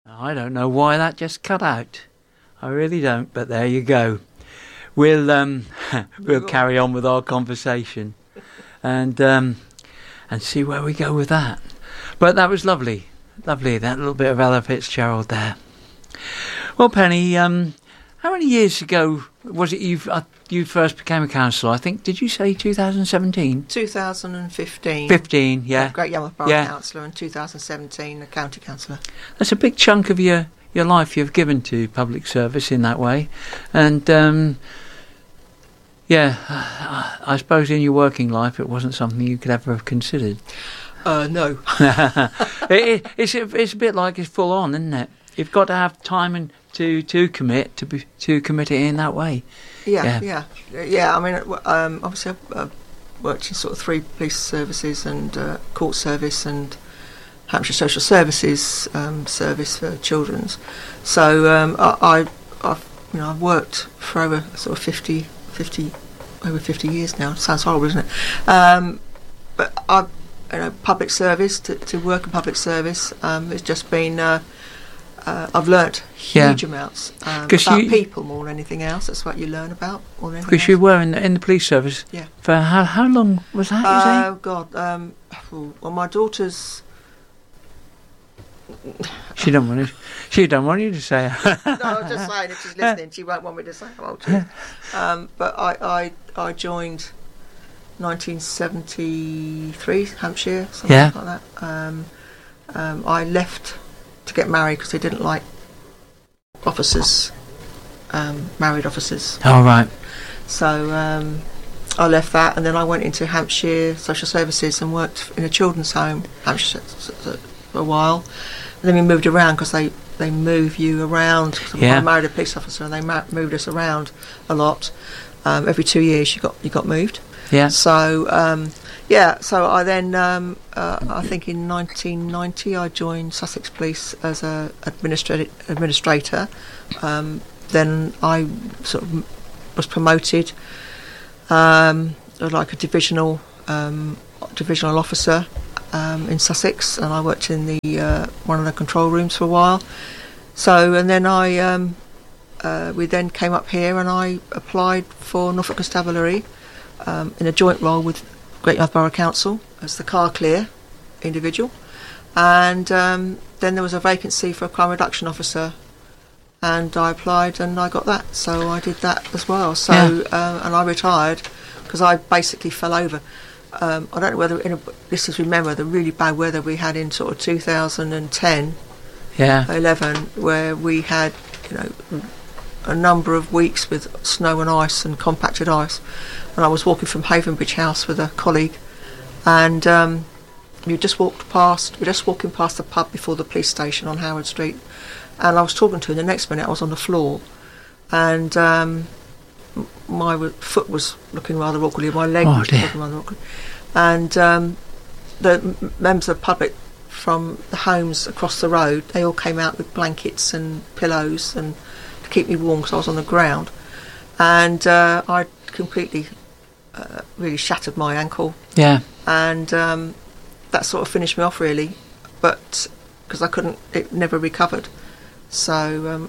I don't know why that just cut out. I really don't, but there you go. We'll we'll carry on with our conversation and see where we go with that. But that was lovely, that little bit of Ella Fitzgerald there. Well, Penny, how many years ago was it you first became a councillor? I think, did you say 2017? 2015. 15, yeah. Great Yarmouth Borough Councillor, and 2017 a county councillor. That's a big chunk of your life you've given to public service in that way. And, I suppose in your working life it wasn't something you could ever have considered. No. It's a bit like it's full on, isn't it? You've got to have time and to commit to commit it in that way. Yeah. I mean, obviously I've worked in sort of 3 police services and court service and Hampshire Social Services service for children's. So I've worked for over sort of 50 years now. It sounds horrible, isn't it? But public service to work in public service, it's just been. I've learnt huge amounts about people more than anything else. That's what you learn about more than anything else. Because you were in the police service. Yeah. For how long was that? Oh God. Well, my daughter's. She don't want you to say. No, I'm just saying if she's listening, she won't want me to say how old she is. But I joined 1973 Hampshire, something like that. I left to get married because they didn't like officers, married officers. Oh, right. So I left that, and then I went into Hampshire Social Services and worked in a children's home, Hampshire, for a while. And then we moved around because they move you around. I married a police officer, and they moved us around a lot. Every 2 years you got moved. Yeah. So so I then I think in 1990 I joined Sussex Police as a administrator. Then I sort of was promoted like a divisional officer in Sussex, and I worked in the one of the control rooms for a while. So and then we then came up here, and I applied for Norfolk Constabulary in a joint role with Great Yarmouth Borough Council as the car clear individual, and then there was a vacancy for a crime reduction officer, and I applied and I got that, so I did that as well. So and I retired because I basically fell over. I don't know whether this is remember the really bad weather we had in sort of 2010, 11, where we had a number of weeks with snow and ice and compacted ice, and I was walking from Havenbridge House with a colleague, and we were just walking past the pub before the police station on Howard Street, and I was talking to him. The next minute I was on the floor, and my foot was looking rather awkwardly, my leg was looking rather awkward, and the members of the public from the homes across the road, they all came out with blankets and pillows and to keep me warm because I was on the ground, and I completely really shattered my ankle, and that sort of finished me off really, but because it never recovered. So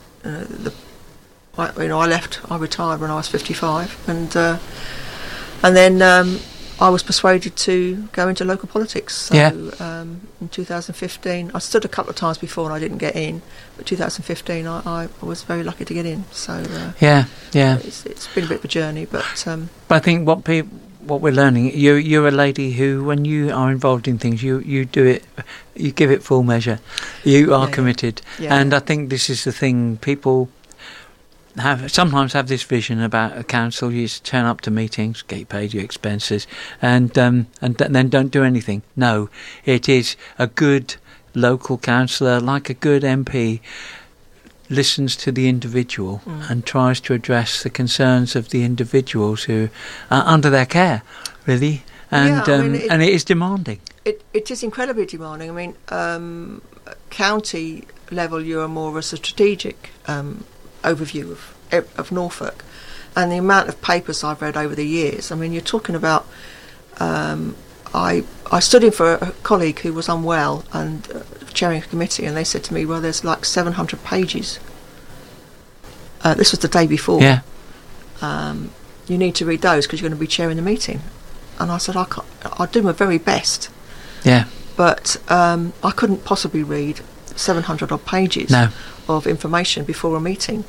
I retired when I was 55, and then I was persuaded to go into local politics. So in 2015, I stood a couple of times before and I didn't get in, but 2015 I was very lucky to get in. So it's been a bit of a journey, but I think what we're learning, you're a lady who, when you are involved in things, you do it, you give it full measure. You are committed, and I think this is the thing. People sometimes have this vision about a council. You just turn up to meetings, get paid your expenses, and then don't do anything. No, it is a good local councillor, like a good MP, listens to the individual and tries to address the concerns of the individuals who are under their care, really. And and it is demanding. It is incredibly demanding. I mean, county level, you are more of a strategic overview of Norfolk, and the amount of papers I've read over the years. I mean, you're talking about. I stood in for a colleague who was unwell and chairing a committee, and they said to me, well, there's like 700 pages. This was the day before. Yeah. You need to read those because you're going to be chairing the meeting. And I said, I'll do my very best. Yeah. But I couldn't possibly read 700 odd pages of information before a meeting.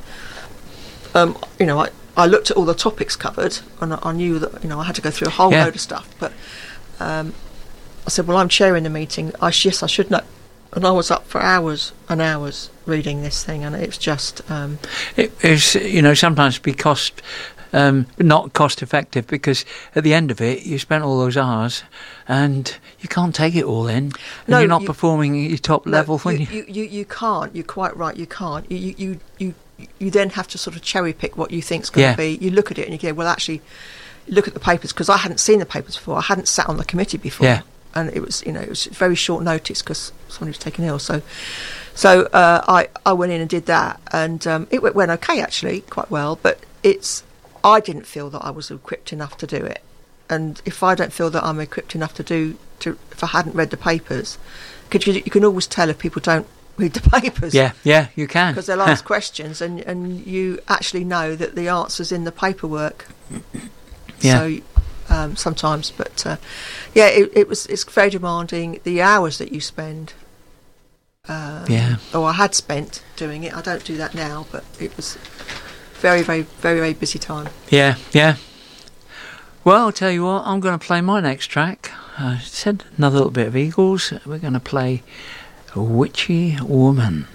I looked at all the topics covered, and I knew that I had to go through a whole load of stuff. But I said, well, I'm chairing the meeting. I should know. And I was up for hours and hours reading this thing, and it's just... it's, sometimes not cost effective, because at the end of it, you spent all those hours and you can't take it all in. And you're not performing at your top level. You can't. You're quite right, you can't. You then have to sort of cherry pick what you think's going to be. You look at it and you go, well, actually, look at the papers, because I hadn't seen the papers before. I hadn't sat on the committee before. Yeah. And it was very short notice because somebody was taken ill. So I went in and did that, and it went okay, actually, quite well. But I didn't feel that I was equipped enough to do it. And if I don't feel that I'm equipped enough if I hadn't read the papers, because you can always tell if people don't read the papers. Yeah, you can. Because they'll ask questions, and you actually know that the answer's in the paperwork. Yeah. So sometimes, but it's very demanding. The hours that you spend, or I had spent doing it. I don't do that now, but it was very, very, very, very busy time. Yeah. Well, I'll tell you what, I'm going to play my next track. I said another little bit of Eagles. We're going to play Witchy Woman.